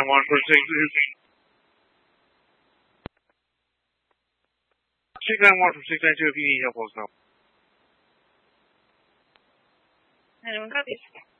Check 916, 916, 9 PV, help us now. Anyone copy?